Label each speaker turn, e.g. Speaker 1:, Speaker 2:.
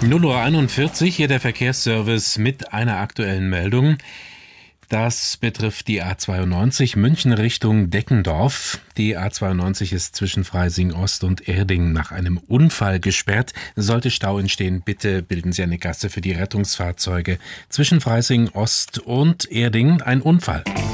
Speaker 1: 0:41 Uhr, hier der Verkehrsservice mit einer aktuellen Meldung. Das betrifft die A92 München Richtung Deckendorf. Die A92 ist zwischen Freising Ost und Erding nach einem Unfall gesperrt. Sollte Stau entstehen, bitte bilden Sie eine Gasse für die Rettungsfahrzeuge. Zwischen Freising Ost und Erding ein Unfall.